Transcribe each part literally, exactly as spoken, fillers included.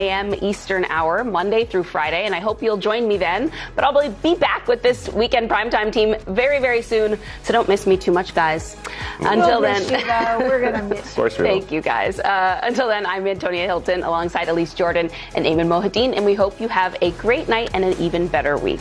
a m Eastern hour, Monday through Friday, and I hope you'll join me then. But I'll be back with this weekend primetime team very, very soon, so don't miss me too much, guys. Until we'll then, miss you, though. We're gonna miss you. Of course we will. Thank you, guys. Uh, until then, I'm Antonia Hilton alongside Elise Jordan and Eamon Mohideen, and we hope you have a great night and an even better week.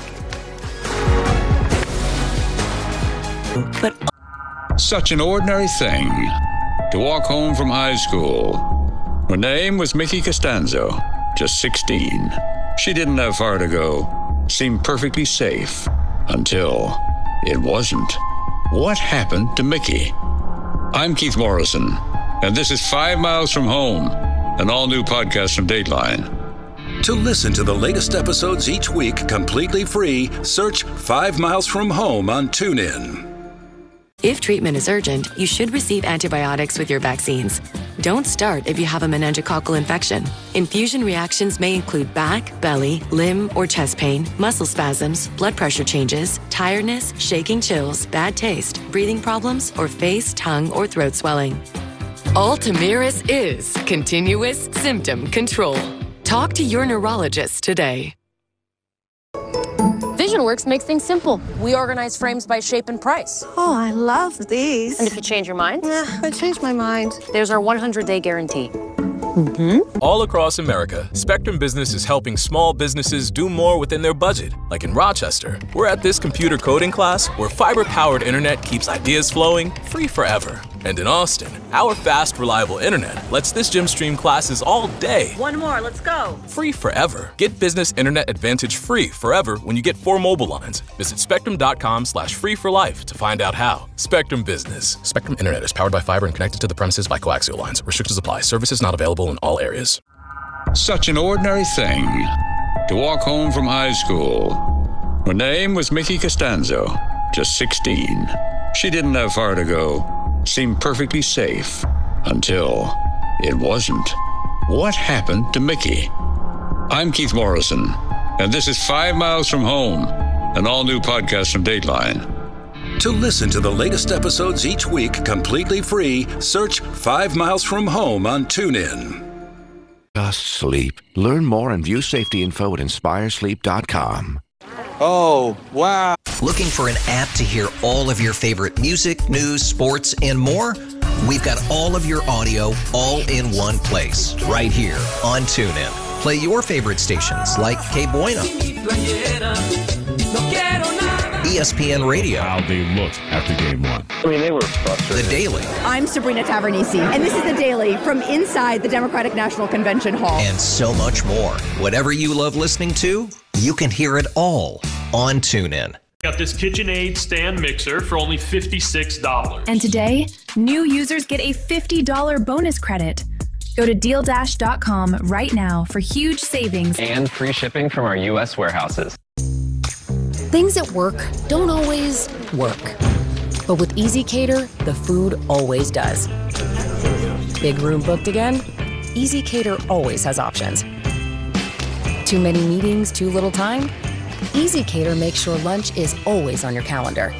But such an ordinary thing to walk home from high school. Her name was Mickey Costanzo, just sixteen. She didn't have far to go, seemed perfectly safe, until it wasn't. What happened to Mickey? I'm Keith Morrison, and this is Five Miles from Home, an all-new podcast from Dateline. To listen to the latest episodes each week completely free, search Five Miles from Home on TuneIn. If treatment is urgent, you should receive antibiotics with your vaccines. Don't start if you have a meningococcal infection. Infusion reactions may include back, belly, limb, or chest pain, muscle spasms, blood pressure changes, tiredness, shaking chills, bad taste, breathing problems, or face, tongue, or throat swelling. Ultomiris is continuous symptom control. Talk to your neurologist today. VisionWorks makes things simple. We organize frames by shape and price. Oh, I love these. And if you change your mind? Nah, I changed my mind. There's our one hundred day guarantee. Mm-hmm. All across America, Spectrum Business is helping small businesses do more within their budget. Like in Rochester, we're at this computer coding class where fiber-powered internet keeps ideas flowing free forever. And in Austin, our fast, reliable internet lets this gym stream classes all day. One more, let's go. Free forever. Get Business Internet Advantage free forever when you get four mobile lines. Visit spectrum.com slash free for life to find out how. Spectrum Business. Spectrum Internet is powered by fiber and connected to the premises by coaxial lines. Restrictions apply. Services not available in all areas. Such an ordinary thing to walk home from high school. Her name was Mickey Costanzo, just sixteen. She didn't have far to go, seemed perfectly safe, until it wasn't. What happened to Mickey? I'm Keith Morrison, and this is Five Miles from Home, an all-new podcast from Dateline. To listen to the latest episodes each week completely free, search Five Miles from Home on TuneIn. Just sleep. Learn more and view safety info at inspire sleep dot com. Oh, wow. Looking for an app to hear all of your favorite music, news, sports, and more? We've got all of your audio all in one place, right here on TuneIn. Play your favorite stations like K Bueno, E S P N Radio. How they looked after game one. I mean, they were frustrated. The Daily. I'm Sabrina Tavernisi, and this is The Daily from inside the Democratic National Convention Hall. And so much more. Whatever you love listening to, you can hear it all on TuneIn. Got this KitchenAid stand mixer for only fifty-six dollars. And today, new users get a fifty dollars bonus credit. Go to deal dash dot com right now for huge savings. And free shipping from our U S warehouses. Things at work don't always work. But with ezCater, the food always does. Big room booked again? ezCater always has options. Too many meetings, too little time? ezCater makes sure lunch is always on your calendar.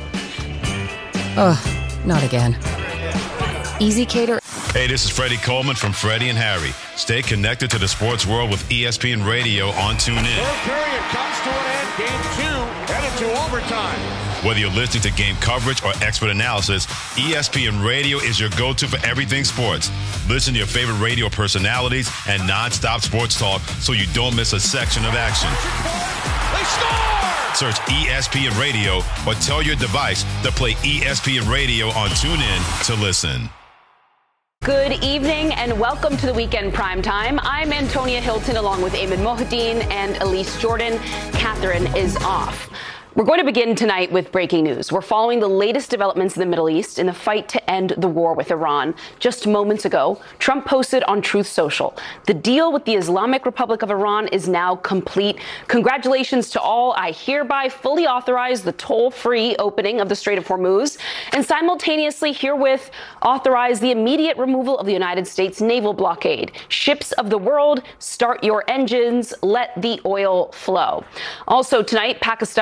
Ugh, not again. ezCater. Hey, this is Freddie Coleman from Freddie and Harry. Stay connected to the sports world with E S P N Radio on TuneIn. Third period comes to an end. Game two headed to overtime. Whether you're listening to game coverage or expert analysis, E S P N Radio is your go-to for everything sports. Listen to your favorite radio personalities and non-stop sports talk so you don't miss a section of action. They score! Search E S P N Radio or tell your device to play E S P N Radio on TuneIn to listen. Good evening and welcome to the Weekend Primetime. I'm Antonia Hilton along with Eamon Mohideen and Elise Jordan. Catherine is off. We're going to begin tonight with breaking news. We're following the latest developments in the Middle East in the fight to end the war with Iran. Just moments ago, Trump posted on Truth Social, the deal with the Islamic Republic of Iran is now complete. Congratulations to all. I hereby fully authorize the toll-free opening of the Strait of Hormuz and simultaneously herewith authorize the immediate removal of the United States naval blockade. Ships of the world, start your engines. Let the oil flow. Also tonight, Pakistan's Prime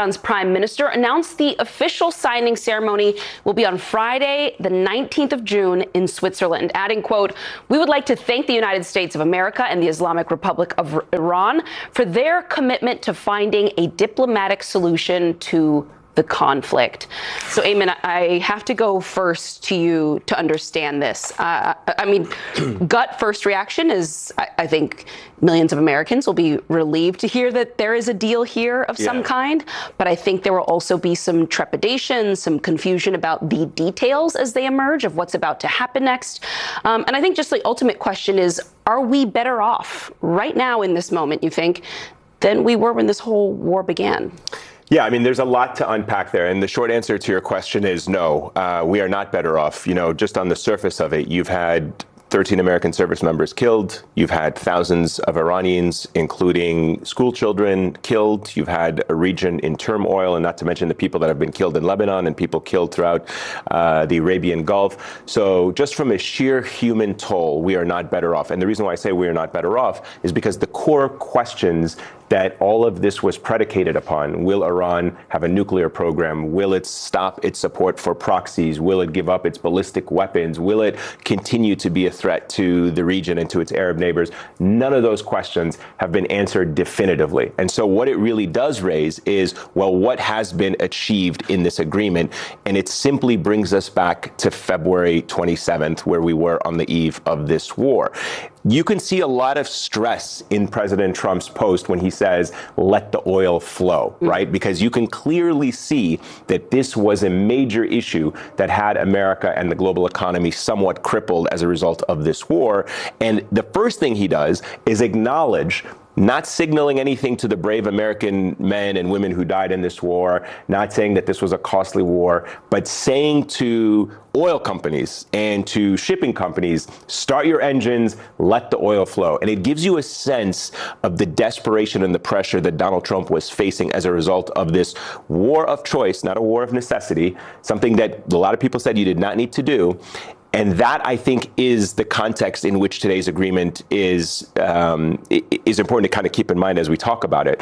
prime minister announced the official signing ceremony will be on Friday, the nineteenth of June in Switzerland, adding, quote, "We would like to thank the United States of America and the Islamic Republic of Iran for their commitment to finding a diplomatic solution to the conflict." So, Eamon, I have to go first to you to understand this. Uh, I mean, gut first reaction is, I, I think millions of Americans will be relieved to hear that there is a deal here of some Yeah. kind. But I think there will also be some trepidation, some confusion about the details as they emerge of what's about to happen next. Um, and I think just the ultimate question is, are we better off right now in this moment, you think, than we were when this whole war began? Yeah, I mean, there's a lot to unpack there. And the short answer to your question is no, uh, we are not better off. You know, just on the surface of it, you've had thirteen American service members killed. You've had thousands of Iranians, including school children, killed. You've had a region in turmoil, and not to mention the people that have been killed in Lebanon and people killed throughout uh, the Arabian Gulf. So just from a sheer human toll, we are not better off. And the reason why I say we are not better off is because the core questions that all of this was predicated upon. Will Iran have a nuclear program? Will it stop its support for proxies? Will it give up its ballistic weapons? Will it continue to be a threat to the region and to its Arab neighbors? None of those questions have been answered definitively. And so what it really does raise is, well, what has been achieved in this agreement? And it simply brings us back to February twenty-seventh, where we were on the eve of this war. You can see a lot of stress in President Trump's post when he says, let the oil flow, right? Because you can clearly see that this was a major issue that had America and the global economy somewhat crippled as a result of this war. And the first thing he does is acknowledge, not signaling anything to the brave American men and women who died in this war, not saying that this was a costly war, but saying to oil companies and to shipping companies, start your engines, let the oil flow. And it gives you a sense of the desperation and the pressure that Donald Trump was facing as a result of this war of choice, not a war of necessity, something that a lot of people said you did not need to do. And that, I think, is the context in which today's agreement is um, is important to kind of keep in mind as we talk about it.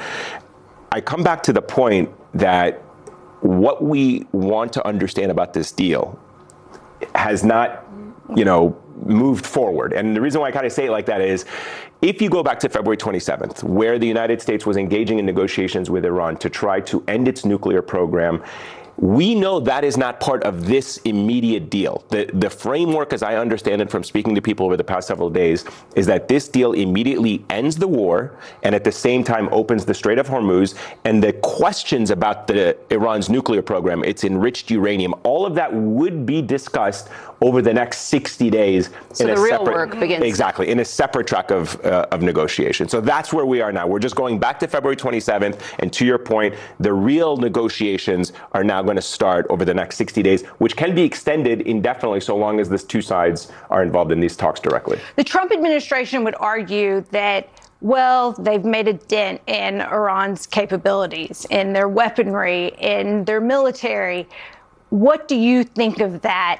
I come back to the point that what we want to understand about this deal has not, you know, moved forward. And the reason why I kind of say it like that is, if you go back to February twenty-seventh, where the United States was engaging in negotiations with Iran to try to end its nuclear program, we know that is not part of this immediate deal. The, the framework, as I understand it from speaking to people over the past several days, is that this deal immediately ends the war and at the same time opens the Strait of Hormuz. And the questions about the Iran's nuclear program, its enriched uranium, all of that would be discussed over the next sixty days. So in the a real separate, work begins. Exactly, in a separate track of, uh, of negotiation. So that's where we are now. We're just going back to February twenty-seventh. And to your point, the real negotiations are now going to start over the next sixty days, which can be extended indefinitely so long as the two sides are involved in these talks directly. The Trump administration would argue that, well, they've made a dent in Iran's capabilities, in their weaponry, in their military. What do you think of that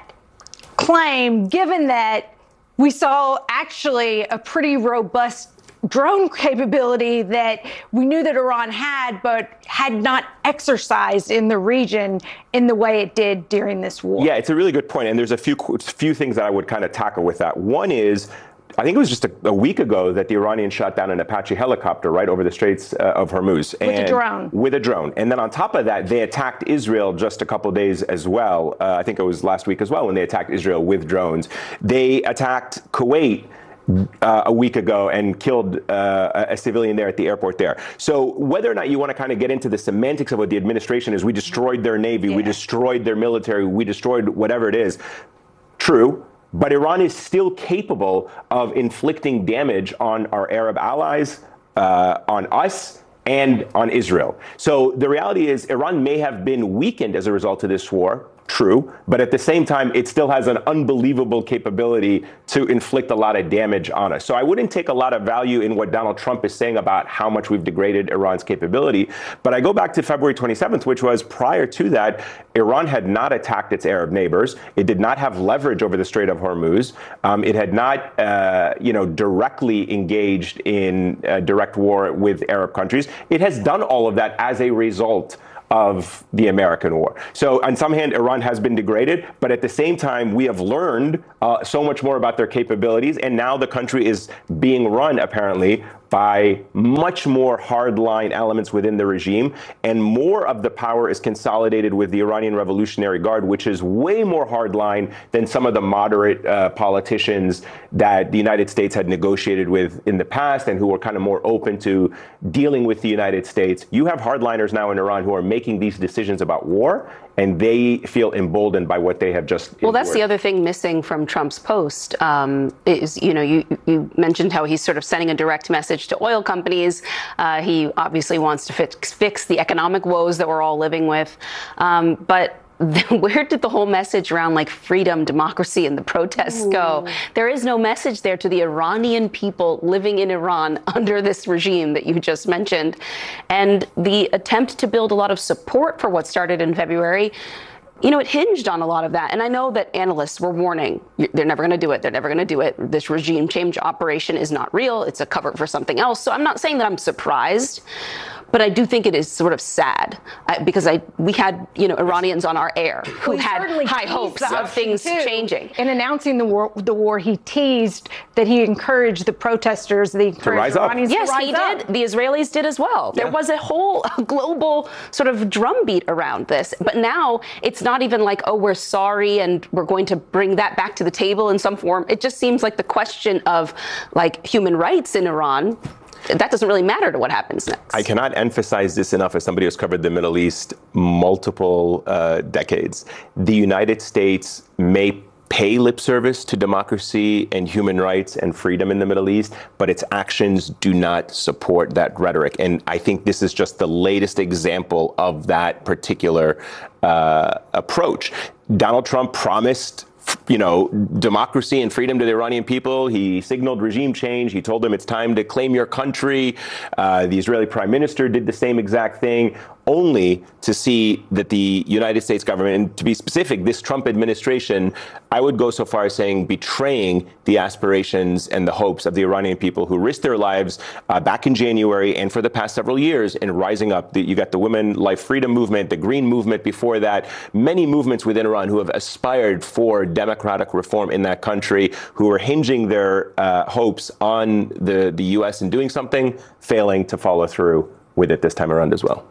claim, given that we saw actually a pretty robust drone capability that we knew that Iran had, but had not exercised in the region in the way it did during this war? Yeah, it's a really good point. And there's a few few things that I would kind of tackle with that. One is, I think it was just a, a week ago that the Iranians shot down an Apache helicopter right over the Straits uh, of Hormuz. With and, a drone. With a drone. And then on top of that, they attacked Israel just a couple days as well. Uh, I think it was last week as well when they attacked Israel with drones. They attacked Kuwait Uh, a week ago and killed uh, a civilian there at the airport there. So whether or not you want to kind of get into the semantics of what the administration is, we destroyed their navy, yeah. we destroyed their military, we destroyed whatever it is. True. But Iran is still capable of inflicting damage on our Arab allies, uh, on us, and on Israel. So the reality is Iran may have been weakened as a result of this war. True, but at the same time, it still has an unbelievable capability to inflict a lot of damage on us. So I wouldn't take a lot of value in what Donald Trump is saying about how much we've degraded Iran's capability. But I go back to February twenty-seventh, which was prior to that, Iran had not attacked its Arab neighbors. It did not have leverage over the Strait of Hormuz. Um, it had not, uh, you know, directly engaged in uh, direct war with Arab countries. It has done all of that as a result of the American war. So on some hand, Iran has been degraded, but at the same time, we have learned uh, so much more about their capabilities, and now the country is being run, apparently, by much more hardline elements within the regime, and more of the power is consolidated with the Iranian Revolutionary Guard, which is way more hardline than some of the moderate uh, politicians that the United States had negotiated with in the past and who were kind of more open to dealing with the United States. You have hardliners now in Iran who are making these decisions about war, and they feel emboldened by what they have just Well, that's the other thing missing from Trump's post um, is, you know, you, you mentioned how he's sort of sending a direct message to oil companies. Uh, he obviously wants to fix, fix the economic woes that we're all living with. Um, but where did the whole message around like freedom, democracy, and the protests Ooh. go? There is no message there to the Iranian people living in Iran under this regime that you just mentioned. And the attempt to build a lot of support for what started in February, you know, it hinged on a lot of that. And I know that analysts were warning, they're never going to do it. They're never going to do it. This regime change operation is not real. It's a cover for something else. So I'm not saying that I'm surprised, but I do think it is sort of sad I, because I we had, you know, Iranians on our air who well, had high hopes of things too. changing. In announcing the war, the war, he teased that he encouraged the protesters, the to rise Iranians up. Yes, to rise he up. did. The Israelis did as well. Yeah. There was a whole global sort of drumbeat around this. But now it's not even like, oh, we're sorry and we're going to bring that back to the table in some form. It just seems like the question of like human rights in Iran, that doesn't really matter to what happens next. I cannot emphasize this enough as somebody who's covered the Middle East multiple uh, decades. The United States may pay lip service to democracy and human rights and freedom in the Middle East, but its actions do not support that rhetoric. And I think this is just the latest example of that particular uh, approach. Donald Trump promised you know, democracy and freedom to the Iranian people. He signaled regime change. He told them it's time to claim your country. Uh, the Israeli prime minister did the same exact thing, only to see that the United States government, and to be specific, this Trump administration, I would go so far as saying betraying the aspirations and the hopes of the Iranian people who risked their lives uh, back in January and for the past several years in rising up. The, you got the Women Life Freedom Movement, the Green Movement before that, many movements within Iran who have aspired for democratic reform in that country, who are hinging their uh, hopes on the, the U S and doing something, failing to follow through with it this time around as well.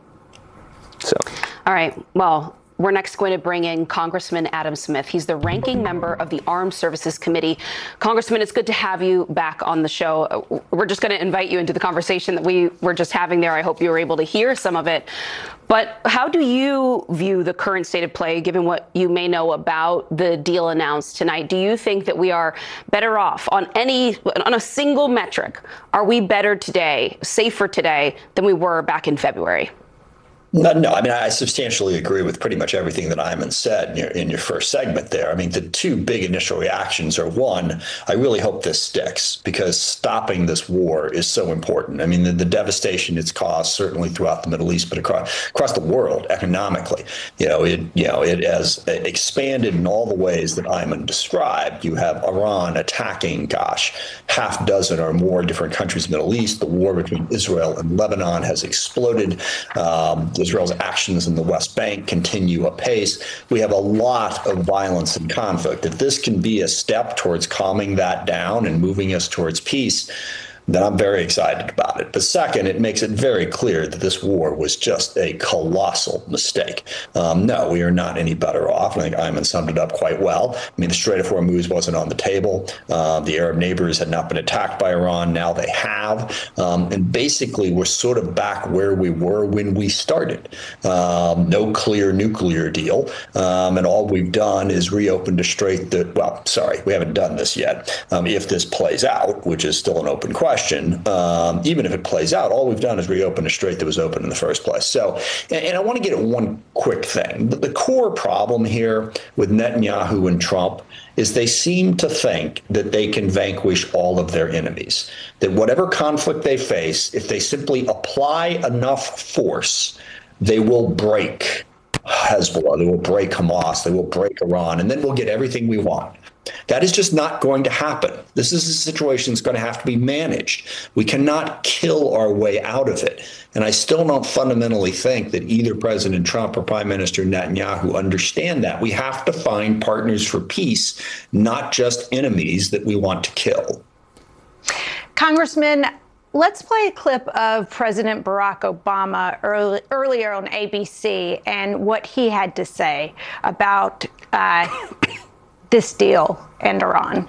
So. All right. Well, we're next going to bring in Congressman Adam Smith. He's the ranking member of the Armed Services Committee. Congressman, it's good to have you back on the show. We're just going to invite you into the conversation that we were just having there. I hope you were able to hear some of it. But how do you view the current state of play, given what you may know about the deal announced tonight? Do you think that we are better off on any, on a single metric? Are we better today, safer today, than we were back in February? No, no, I mean, I substantially agree with pretty much everything that Ayman said in your, in your first segment there. I mean, the two big initial reactions are, one, I really hope this sticks because stopping this war is so important. I mean, the, the devastation it's caused, certainly throughout the Middle East, but across, across the world economically, you know, it, you know, it has expanded in all the ways that Ayman described. You have Iran attacking, gosh, half dozen or more different countries in the Middle East. The war between Israel and Lebanon has exploded. Um, Israel's actions in the West Bank continue apace. We have a lot of violence and conflict. If this can be a step towards calming that down and moving us towards peace, then I'm very excited about it. But second, it makes it very clear that this war was just a colossal mistake. Um, no, we are not any better off. I think Ayman summed it up quite well. I mean, the Strait of Hormuz wasn't on the table. Uh, the Arab neighbors had not been attacked by Iran. Now they have. Um, and basically, we're sort of back where we were when we started. Um, no clear nuclear deal. Um, and all we've done is reopened a strait that, well, sorry, we haven't done this yet. Um, if this plays out, which is still an open question, Um, even if it plays out, all we've done is reopen a strait that was open in the first place. So, and, and I want to get at one quick thing. The, the core problem here with Netanyahu and Trump is they seem to think that they can vanquish all of their enemies, that whatever conflict they face, if they simply apply enough force, they will break Hezbollah, they will break Hamas, they will break Iran, and then we'll get everything we want. That is just not going to happen. This is a situation that's going to have to be managed. We cannot kill our way out of it. And I still don't fundamentally think that either President Trump or Prime Minister Netanyahu understand that. We have to find partners for peace, not just enemies that we want to kill. Congressman, let's play a clip of President Barack Obama early, earlier on A B C and what he had to say about uh, this deal and Iran.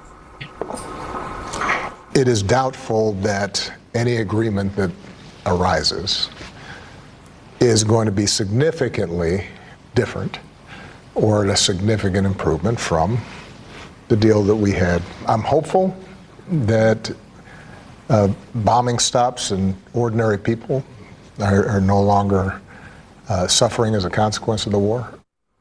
It is doubtful that any agreement that arises is going to be significantly different or a significant improvement from the deal that we had. I'm hopeful that uh, bombing stops and ordinary people are, are no longer uh, suffering as a consequence of the war.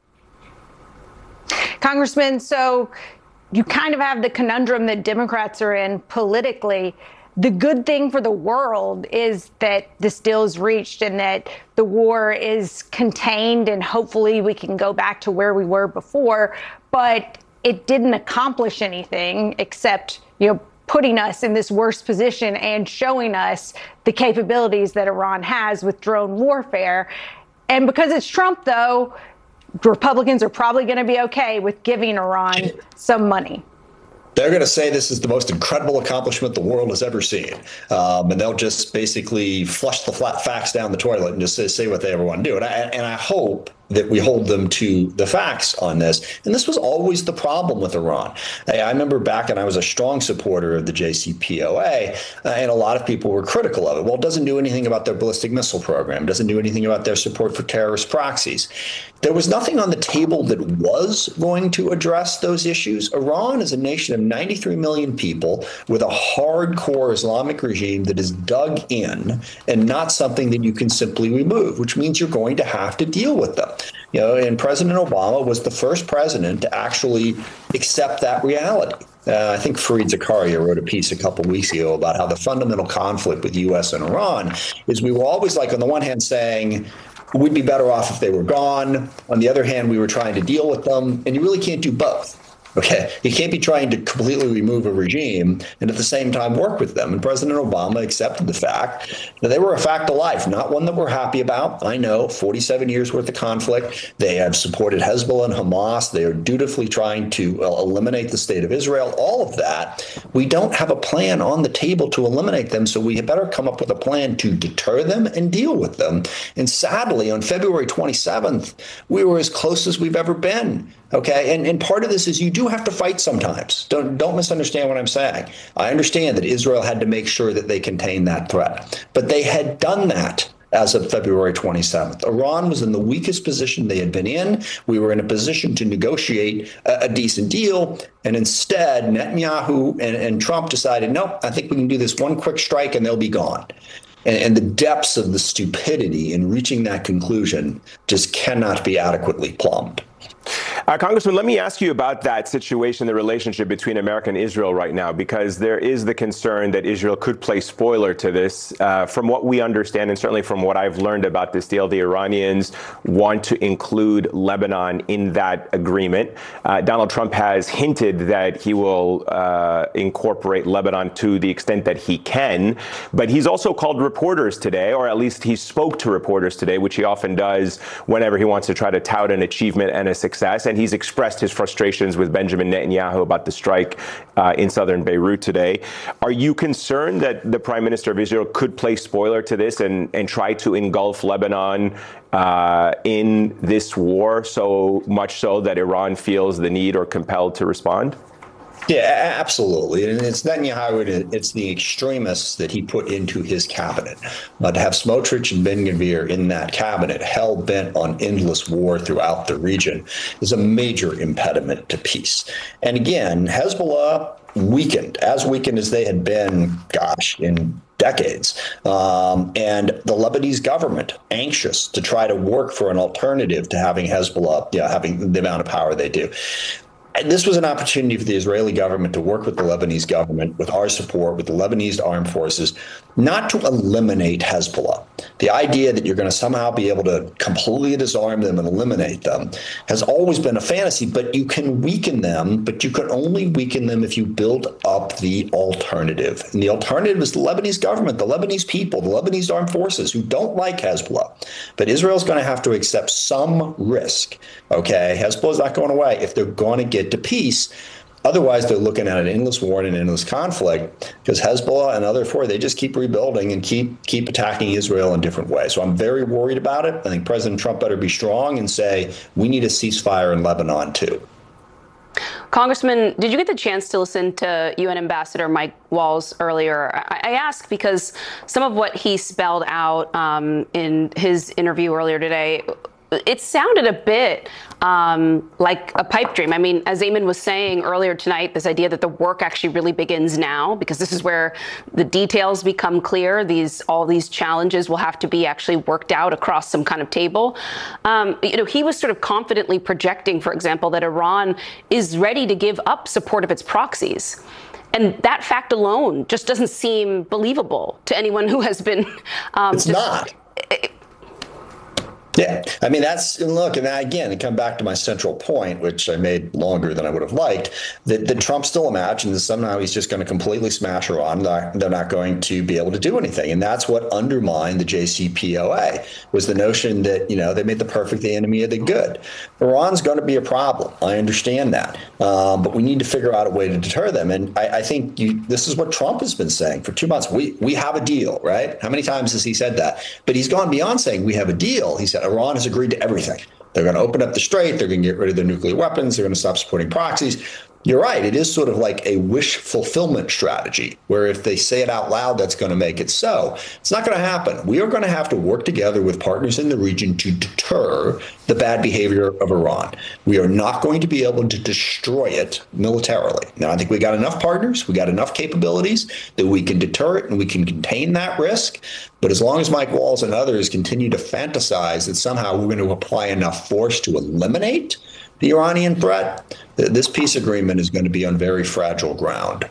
Congressman, so you kind of have the conundrum that Democrats are in politically. The good thing for the world is that this deal is reached and that the war is contained and hopefully we can go back to where we were before. But it didn't accomplish anything except, you know, putting us in this worse position and showing us the capabilities that Iran has with drone warfare. And because it's Trump, though, Republicans are probably going to be okay with giving Iran some money. They're going to say this is the most incredible accomplishment the world has ever seen. Um, and they'll just basically flush the flat facts down the toilet and just say, say what they ever want to do. And I, and I hope that we hold them to the facts on this. And this was always the problem with Iran. I, I remember back, and I was a strong supporter of the J C P O A, uh, and a lot of people were critical of it. Well, it doesn't do anything about their ballistic missile program, doesn't do anything about their support for terrorist proxies. There was nothing on the table that was going to address those issues. Iran is a nation of ninety-three million people with a hardcore Islamic regime that is dug in and not something that you can simply remove, which means you're going to have to deal with them. You know, and President Obama was the first president to actually accept that reality. Uh, I think Fareed Zakaria wrote a piece a couple of weeks ago about how the fundamental conflict with U S and Iran is we were always, like, on the one hand saying we'd be better off if they were gone. On the other hand, we were trying to deal with them, and you really can't do both. Okay, you can't be trying to completely remove a regime and at the same time work with them. And President Obama accepted the fact that they were a fact of life, not one that we're happy about. I know, forty-seven years worth of conflict. They have supported Hezbollah and Hamas. They are dutifully trying to uh, eliminate the state of Israel. All of that. We don't have a plan on the table to eliminate them, so we had better come up with a plan to deter them and deal with them. And sadly, on February twenty-seventh, we were as close as we've ever been. Okay, and, and part of this is you do have to fight sometimes. Don't don't misunderstand what I'm saying. I understand that Israel had to make sure that they contained that threat, but they had done that as of February twenty-seventh. Iran was in the weakest position they had been in. We were in a position to negotiate a, a decent deal, and instead Netanyahu and, and Trump decided, no, I think we can do this one quick strike and they'll be gone. And, and the depths of the stupidity in reaching that conclusion just cannot be adequately plumbed. Uh, Congressman, let me ask you about that situation, the relationship between America and Israel right now, because there is the concern that Israel could play spoiler to this. Uh, from what we understand, and certainly from what I've learned about this deal, the Iranians want to include Lebanon in that agreement. Uh, Donald Trump has hinted that he will uh, incorporate Lebanon to the extent that he can. But he's also called reporters today, or at least he spoke to reporters today, which he often does whenever he wants to try to tout an achievement and a success. And he's expressed his frustrations with Benjamin Netanyahu about the strike uh, in southern Beirut today. Are you concerned that the Prime Minister of Israel could play spoiler to this and, and try to engulf Lebanon uh, in this war, so much so that Iran feels the need or compelled to respond? Yeah, absolutely. And it's Netanyahu, it's the extremists that he put into his cabinet. Uh, to have Smotrich and Ben-Gvir in that cabinet, hell-bent on endless war throughout the region, is a major impediment to peace. And again, Hezbollah weakened, as weakened as they had been, gosh, in decades. Um, and the Lebanese government anxious to try to work for an alternative to having Hezbollah, yeah, having the amount of power they do. And this was an opportunity for the Israeli government to work with the Lebanese government, with our support, with the Lebanese armed forces, not to eliminate Hezbollah. The idea that you're going to somehow be able to completely disarm them and eliminate them has always been a fantasy, but you can weaken them, but you can only weaken them if you build up the alternative. And the alternative is the Lebanese government, the Lebanese people, the Lebanese armed forces who don't like Hezbollah. But Israel's going to have to accept some risk, okay? Hezbollah's not going away if they're going to get to peace. Otherwise, they're looking at an endless war and an endless conflict because Hezbollah and other four, they just keep rebuilding and keep keep attacking Israel in different ways. So I'm very worried about it. I think President Trump better be strong and say, we need a ceasefire in Lebanon, too. Congressman, did you get the chance to listen to U N Ambassador Mike Walls earlier? I, I ask because some of what he spelled out um, in his interview earlier today, it sounded a bit um, like a pipe dream. I mean, as Eamon was saying earlier tonight, this idea that the work actually really begins now, because this is where the details become clear. These all these challenges will have to be actually worked out across some kind of table. Um, you know, he was sort of confidently projecting, for example, that Iran is ready to give up support of its proxies. And that fact alone just doesn't seem believable to anyone who has been. Um, it's just, not. It, Yeah, I mean, that's, look, and again, to come back to my central point, which I made longer than I would have liked, that, that Trump still imagines that somehow he's just going to completely smash Iran. They're not going to be able to do anything. And that's what undermined the J C P O A, was the notion that, you know, they made the perfect the enemy of the good. Iran's going to be a problem. I understand that. Um, but we need to figure out a way to deter them. And I, I think you, this is what Trump has been saying for two months. We, we have a deal, right? How many times has he said that? But he's gone beyond saying we have a deal. He said, Iran has agreed to everything. They're going to open up the strait. They're going to get rid of their nuclear weapons. They're going to stop supporting proxies. You're right. It is sort of like a wish fulfillment strategy, where if they say it out loud, that's going to make it so. It's not going to happen. We are going to have to work together with partners in the region to deter the bad behavior of Iran. We are not going to be able to destroy it militarily. Now, I think we got enough partners, we got enough capabilities that we can deter it and we can contain that risk. But as long as Mike Walls and others continue to fantasize that somehow we're going to apply enough force to eliminate the Iranian threat, this peace agreement is going to be on very fragile ground.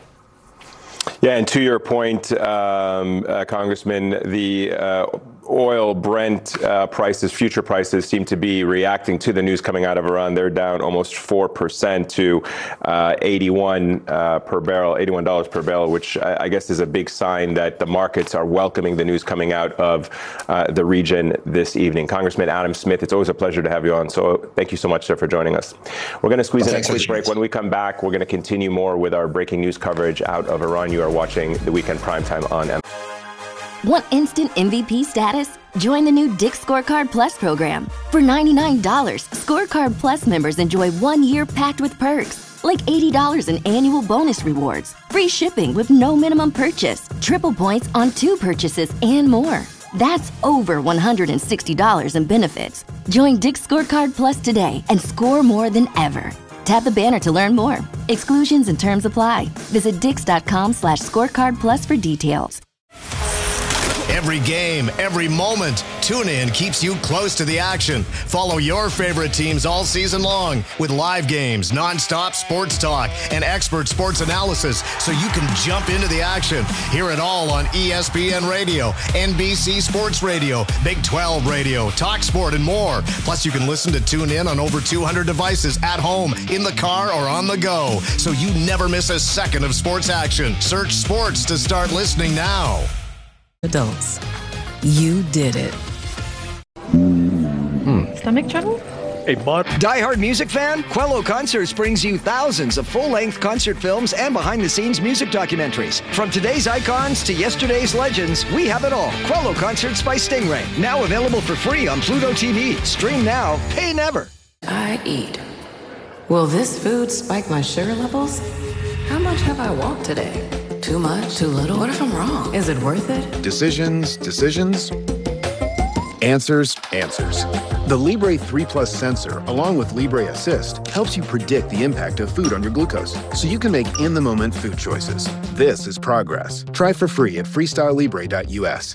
Yeah, and to your point, um, uh, Congressman, the uh, oil Brent uh, prices, future prices, seem to be reacting to the news coming out of Iran. They're down almost four percent to uh, eighty-one uh, per barrel, eighty-one dollars per barrel, which I, I guess is a big sign that the markets are welcoming the news coming out of uh, the region this evening. Congressman Adam Smith, it's always a pleasure to have you on. So thank you so much, sir, for joining us. We're going to squeeze well, in a quick break. When we come back, we're going to continue more with our breaking news coverage out of Iran. You are watching the Weekend Primetime on M. Want instant M V P status? Join the new Dick's Scorecard Plus program. For ninety-nine dollars, Scorecard Plus members enjoy one year packed with perks, like eighty dollars in annual bonus rewards, free shipping with no minimum purchase, triple points on two purchases, and more. That's over one hundred sixty dollars in benefits. Join Dick's Scorecard Plus today and score more than ever. Tap the banner to learn more. Exclusions and terms apply. Visit dix.com slash scorecard plus for details. Every game, every moment, TuneIn keeps you close to the action. Follow your favorite teams all season long with live games, nonstop sports talk, and expert sports analysis so you can jump into the action. Hear it all on E S P N Radio, N B C Sports Radio, Big twelve Radio, TalkSport, and more. Plus, you can listen to TuneIn on over two hundred devices at home, in the car, or on the go, so you never miss a second of sports action. Search sports to start listening now. Adults, you did it. Mm. Stomach trouble? Hey, bud. Die-hard music fan? Quello Concerts brings you thousands of full-length concert films and behind-the-scenes music documentaries. From today's icons to yesterday's legends, we have it all. Quello Concerts by Stingray. Now available for free on Pluto T V. Stream now, pay never. I eat. Will this food spike my sugar levels? How much have I walked today? Too much? Too little? What if I'm wrong? Is it worth it? Decisions, decisions. Answers, answers. The Libre three Plus sensor, along with Libre Assist, helps you predict the impact of food on your glucose, so you can make in-the-moment food choices. This is progress. Try for free at freestyle libre dot U S.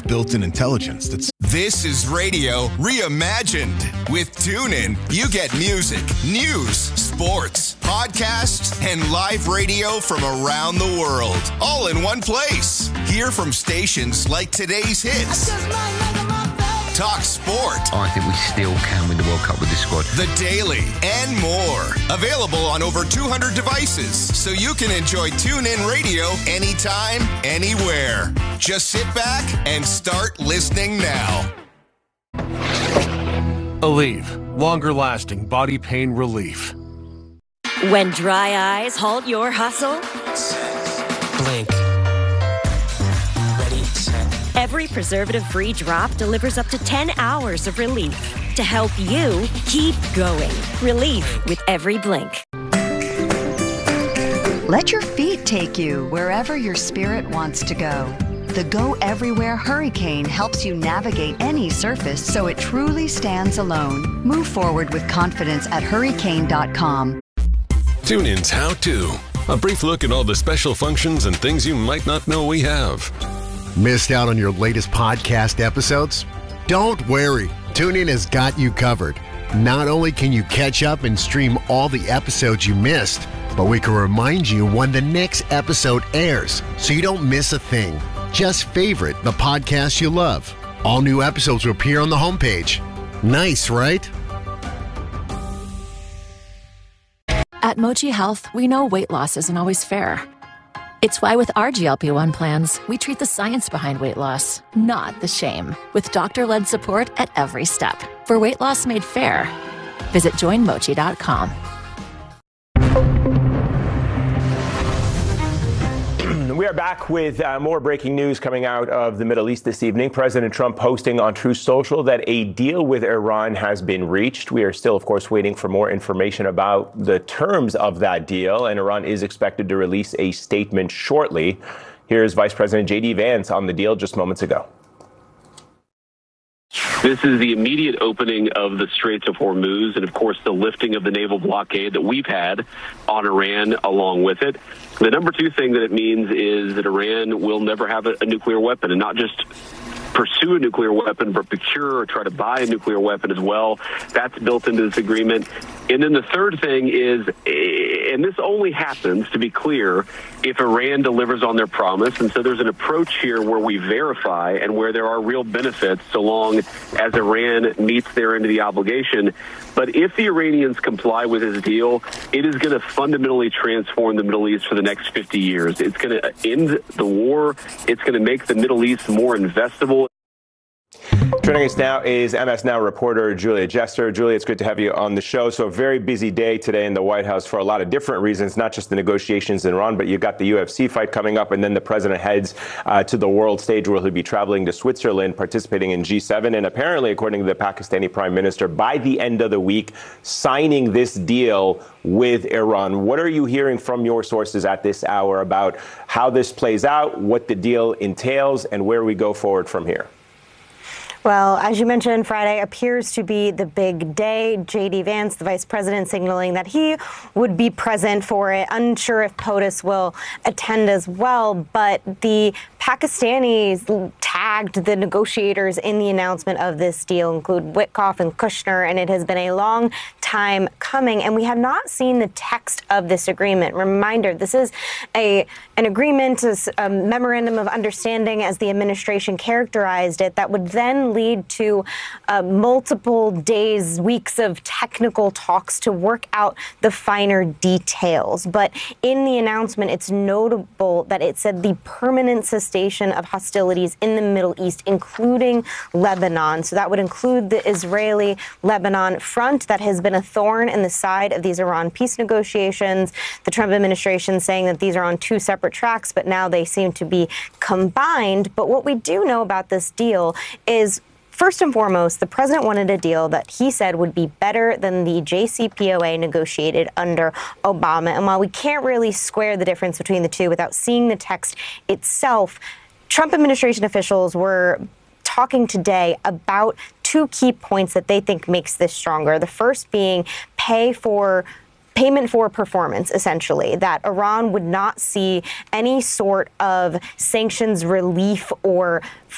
built-in intelligence that's... This is radio reimagined. With TuneIn, you get music, news, sports, podcasts, and live radio from around the world, all in one place. Hear from stations like today's hits. Talk sport. I think we still can win the World Cup with this squad. The Daily and more. Available on over two hundred devices, so you can enjoy TuneIn Radio anytime, anywhere. Just sit back and start listening now. Aleve, longer-lasting body pain relief. When dry eyes halt your hustle, blink. Ready, set. Every preservative-free drop delivers up to ten hours of relief to help you keep going. Relief with every blink. Let your feet take you wherever your spirit wants to go. The Go Everywhere Hurricane helps you navigate any surface so it truly stands alone. Move forward with confidence at hurricane dot com. TuneIn's How To. A brief look at all the special functions and things you might not know we have. Missed out on your latest podcast episodes? Don't worry. TuneIn has got you covered. Not only can you catch up and stream all the episodes you missed, but we can remind you when the next episode airs so you don't miss a thing. Just favorite the podcast you love. All new episodes will appear on the homepage. Nice, right? At Mochi Health, we know weight loss isn't always fair. It's why with our G L P one plans, we treat the science behind weight loss, not the shame, with doctor-led support at every step. For weight loss made fair, visit join mochi dot com. We are back with uh, more breaking news coming out of the Middle East this evening. President Trump posting on Truth Social that a deal with Iran has been reached. We are still, of course, waiting for more information about the terms of that deal, and Iran is expected to release a statement shortly. Here's Vice President J D Vance on the deal just moments ago. This is the immediate opening of the Straits of Hormuz and, of course, the lifting of the naval blockade that we've had on Iran along with it. The number two thing that it means is that Iran will never have a, a nuclear weapon, and not just pursue a nuclear weapon, but procure or try to buy a nuclear weapon as well. That's built into this agreement. And then the third thing is, and this only happens, to be clear, if Iran delivers on their promise. And so there's an approach here where we verify and where there are real benefits so long as Iran meets their end of the obligation. But if the Iranians comply with this deal, it is going to fundamentally transform the Middle East for the next fifty years. It's going to end the war. It's going to make the Middle East more investable. Joining us now is M S Now reporter Julia Jester. Julia, it's good to have you on the show. So a very busy day today in the White House for a lot of different reasons, not just the negotiations in Iran, but you've got the U F C fight coming up, and then the president heads uh, to the world stage where he'll be traveling to Switzerland, participating in G seven, and apparently, according to the Pakistani prime minister, by the end of the week, signing this deal with Iran. What are you hearing from your sources at this hour about how this plays out, what the deal entails, and where we go forward from here? Well, as you mentioned, Friday appears to be the big day. J D Vance, the vice president, signaling that he would be present for it. Unsure if POTUS will attend as well, but the Pakistanis tagged the negotiators in the announcement of this deal, include Witkoff and Kushner, and it has been a long time coming, and we have not seen the text of this agreement. Reminder, this is a an agreement, a memorandum of understanding, as the administration characterized it, that would then lead to uh, multiple days, weeks of technical talks to work out the finer details. But in the announcement, it's notable that it said the permanent cessation of hostilities in the Middle East, including Lebanon. So that would include the Israeli-Lebanon front that has been a thorn in the side of these Iran peace negotiations. The Trump administration saying that these are on two separate tracks, but now they seem to be combined. But what we do know about this deal is, first and foremost, the president wanted a deal that he said would be better than the J C P O A negotiated under Obama. And while we can't really square the difference between the two without seeing the text itself, Trump administration officials were talking today about two key points that they think makes this stronger. The first being pay for payment for performance, essentially, that Iran would not see any sort of sanctions relief or f-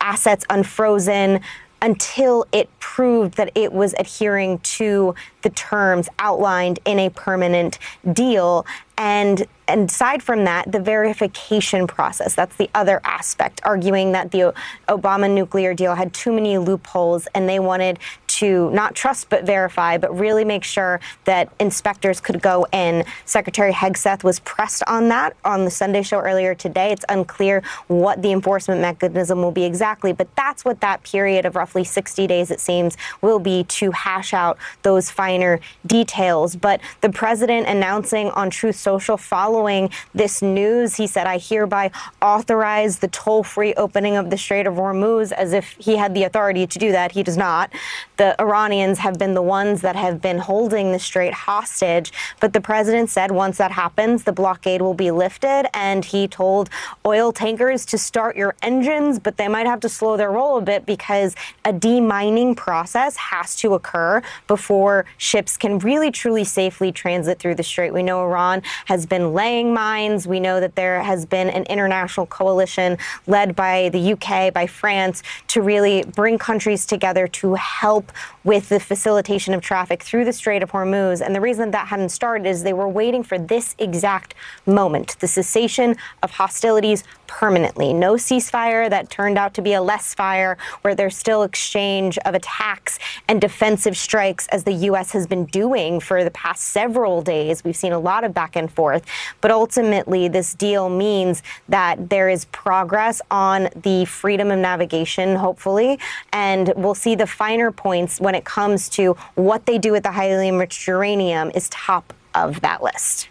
assets unfrozen until it proved that it was adhering to the terms outlined in a permanent deal. And, and aside from that, the verification process, that's the other aspect, arguing that the Obama nuclear deal had too many loopholes and they wanted to not trust but verify, but really make sure that inspectors could go in. Secretary Hegseth was pressed on that on the Sunday show earlier today. It's unclear what the enforcement mechanism will be exactly, but that's what that period of roughly sixty days, it seems, will be to hash out those finer details. But the president announcing on Truth Social following this news, he said, I hereby authorize the toll-free opening of the Strait of Hormuz, as if he had the authority to do that. He does not. The Iranians have been the ones that have been holding the strait hostage. But the president said once that happens, the blockade will be lifted. And he told oil tankers to start your engines, but they might have to slow their roll a bit because a demining process has to occur before ships can really, truly safely transit through the strait. We know Iran has been laying mines. We know that there has been an international coalition led by the U K, by France, to really bring countries together to help with the facilitation of traffic through the Strait of Hormuz. And the reason that hadn't started is they were waiting for this exact moment, the cessation of hostilities permanently. No ceasefire that turned out to be a less fire, where there's still exchange of attacks and defensive strikes, as the U S has been doing for the past several days. We've seen a lot of back and forth. But ultimately, this deal means that there is progress on the freedom of navigation, hopefully, and we'll see the finer points when it comes to what they do with the highly enriched uranium is top of that list.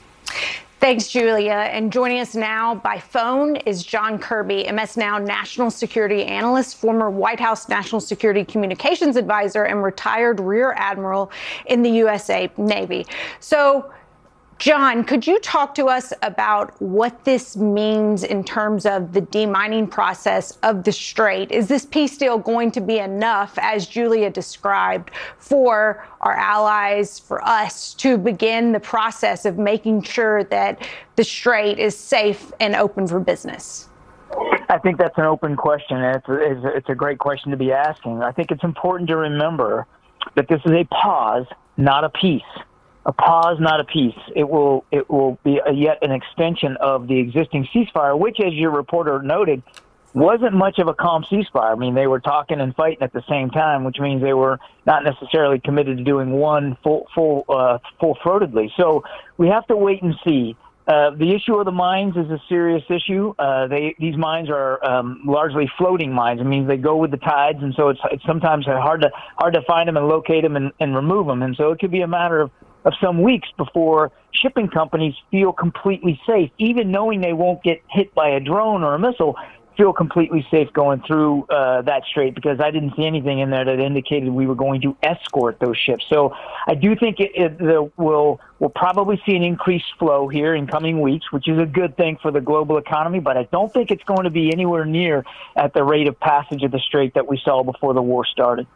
Thanks, Julia. And joining us now by phone is John Kirby, M S Now national security analyst, former White House national security communications advisor, and retired Rear Admiral in the U S A Navy. So, John, could you talk to us about what this means in terms of the demining process of the Strait? Is this peace deal going to be enough, as Julia described, for our allies, for us to begin the process of making sure that the Strait is safe and open for business? I think that's an open question, and it's a, it's a great question to be asking. I think it's important to remember that this is a pause, not a peace. A pause, not a peace. It will it will be a, yet an extension of the existing ceasefire, which, as your reporter noted, wasn't much of a calm ceasefire. I mean, they were talking and fighting at the same time, which means they were not necessarily committed to doing one full full uh, full-throatedly. So we have to wait and see. Uh, the issue of the mines is a serious issue. Uh, they these mines are um, largely floating mines. It means they go with the tides, and so it's it's sometimes hard to hard to find them and locate them and, and remove them. And so it could be a matter of of some weeks before shipping companies feel completely safe, even knowing they won't get hit by a drone or a missile, feel completely safe going through uh, that strait, because I didn't see anything in there that indicated we were going to escort those ships. So I do think it, it the, we'll, we'll probably see an increased flow here in coming weeks, which is a good thing for the global economy, but I don't think it's going to be anywhere near at the rate of passage of the strait that we saw before the war started.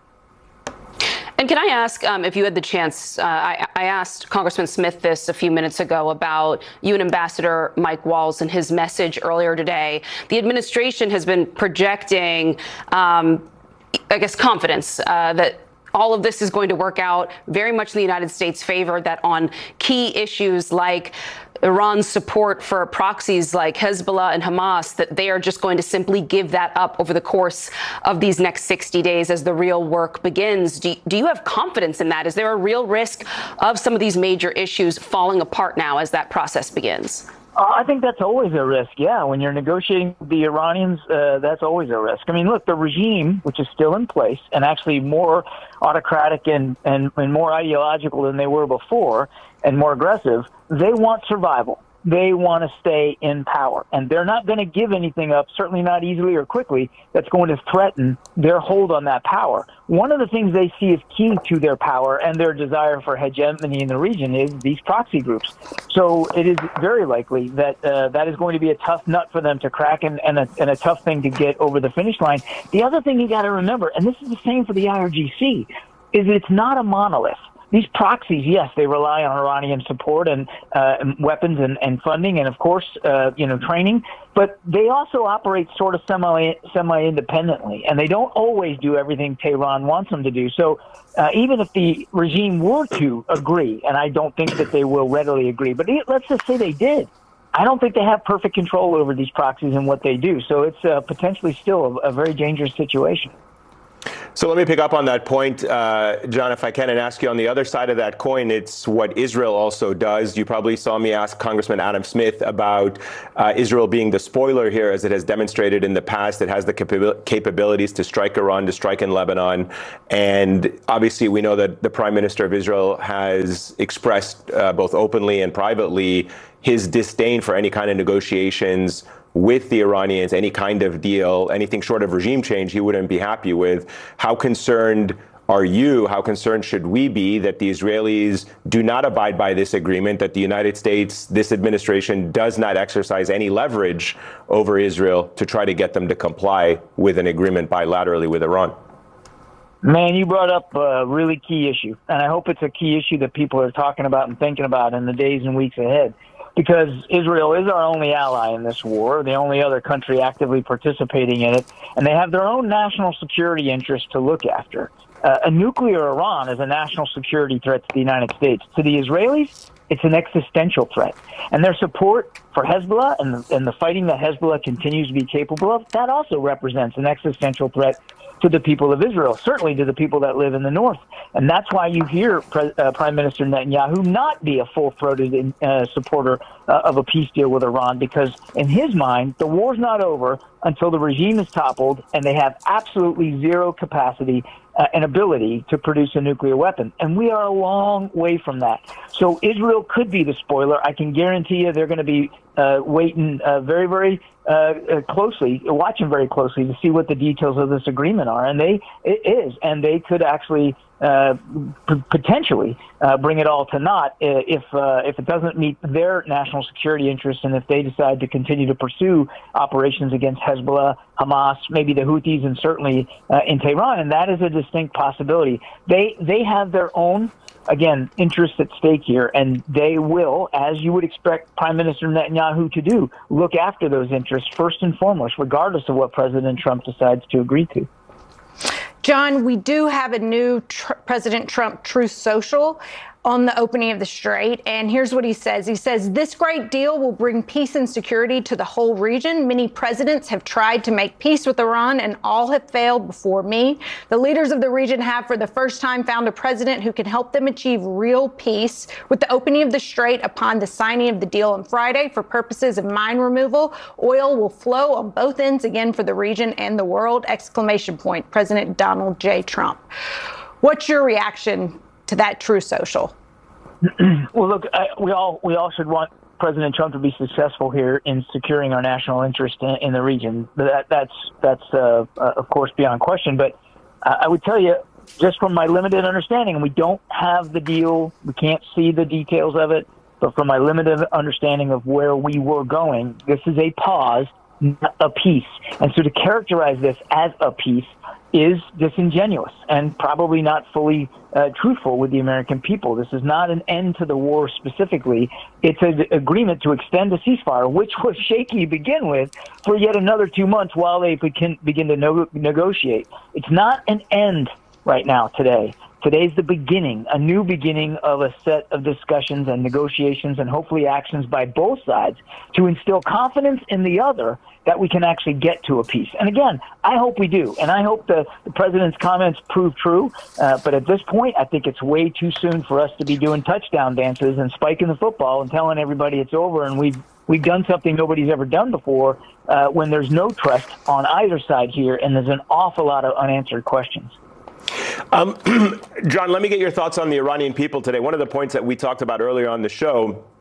And can I ask, um, if you had the chance, uh, I, I asked Congressman Smith this a few minutes ago about U N Ambassador Mike Waltz and his message earlier today. The administration has been projecting, um, I guess, confidence uh, that all of this is going to work out very much in the United States' favor, that on key issues like Iran's support for proxies like Hezbollah and Hamas, that they are just going to simply give that up over the course of these next sixty days as the real work begins. Do, do you have confidence in that? Is there a real risk of some of these major issues falling apart now as that process begins? Uh, I think that's always a risk, yeah. When you're negotiating with the Iranians, uh, that's always a risk. I mean, look, the regime, which is still in place and actually more autocratic and, and, and more ideological than they were before and more aggressive, they want survival. They want to stay in power. And they're not going to give anything up, certainly not easily or quickly, that's going to threaten their hold on that power. One of the things they see as key to their power and their desire for hegemony in the region is these proxy groups. So it is very likely that uh, that is going to be a tough nut for them to crack and, and, a, and a tough thing to get over the finish line. The other thing you got to remember, and this is the same for the I R G C, is that it's not a monolith. these proxies, yes, they rely on Iranian support and uh, weapons and, and funding and, of course, uh, you know, training. But they also operate sort of semi, semi-independently, and they don't always do everything Tehran wants them to do. So uh, even if the regime were to agree, and I don't think that they will readily agree, but let's just say they did, I don't think they have perfect control over these proxies and what they do. So it's uh, potentially still a, a very dangerous situation. So let me pick up on that point, uh, John, if I can, and ask you on the other side of that coin, it's what Israel also does. You probably saw me ask Congressman Adam Smith about uh, Israel being the spoiler here, as it has demonstrated in the past. It has the capabil- capabilities to strike Iran, to strike in Lebanon. And obviously, we know that the Prime Minister of Israel has expressed uh, both openly and privately his disdain for any kind of negotiations with the Iranians, any kind of deal, anything short of regime change, he wouldn't be happy with. How concerned are you, how concerned should we be that the Israelis do not abide by this agreement, that the United States, this administration, does not exercise any leverage over Israel to try to get them to comply with an agreement bilaterally with Iran? Man, you brought up a really key issue, and I hope it's a key issue that people are talking about and thinking about in the days and weeks ahead. Because Israel is our only ally in this war, the only other country actively participating in it, and they have their own national security interests to look after. Uh, a nuclear Iran is a national security threat to the United States. To the Israelis, it's an existential threat. And their support for Hezbollah and the, and the fighting that Hezbollah continues to be capable of, that also represents an existential threat to the people of Israel, certainly to the people that live in the north. And that's why you hear Pre- uh, Prime Minister Netanyahu not be a full-throated uh, supporter uh, of a peace deal with Iran, because in his mind, the war's not over until the regime is toppled and they have absolutely zero capacity uh, and ability to produce a nuclear weapon. And we are a long way from that. So Israel could be the spoiler. I can guarantee you they're going to be uh, waiting uh, very, very uh, uh, closely, watching very closely to see what the details of this agreement are. And they, it is, and they could actually uh, p- potentially uh, bring it all to naught if uh, if it doesn't meet their national security interests, and if they decide to continue to pursue operations against Hezbollah, Hamas, maybe the Houthis, and certainly uh, in Tehran. And that is a distinct possibility. They they have their own, again, interests at stake here, and they will, as you would expect Prime Minister Netanyahu to do, look after those interests first and foremost, regardless of what President Trump decides to agree to. John, we do have a new tr- President Trump Truth Social on the opening of the Strait. And here's what he says. He says, this great deal will bring peace and security to the whole region. Many presidents have tried to make peace with Iran, and all have failed before me. The leaders of the region have, for the first time, found a president who can help them achieve real peace. With the opening of the Strait upon the signing of the deal on Friday for purposes of mine removal, oil will flow on both ends again for the region and the world, exclamation point, President Donald J. Trump. What's your reaction to that Truth Social? Well, look, I, we all we all should want President Trump to be successful here in securing our national interest in, in the region. That that's that's uh, uh, of course beyond question. But uh, I would tell you, just from my limited understanding, we don't have the deal. We can't see the details of it. But from my limited understanding of where we were going, this is a pause, not a peace. And so to characterize this as a peace is disingenuous and probably not fully uh, truthful with the American people. This is not an end to the war specifically. It's an agreement to extend a ceasefire, which was shaky to begin with, for yet another two months while they begin, begin to no- negotiate. It's not an end right now today. Today's the beginning, a new beginning of a set of discussions and negotiations and hopefully actions by both sides to instill confidence in the other that we can actually get to a peace. And again, I hope we do. And I hope the, the president's comments prove true. Uh, but at this point, I think it's way too soon for us to be doing touchdown dances and spiking the football and telling everybody it's over and we've We've done something nobody's ever done before uh, when there's no trust on either side here and there's an awful lot of unanswered questions. Um, John, let me get your thoughts on the Iranian people today. One of the points that we talked about earlier on the show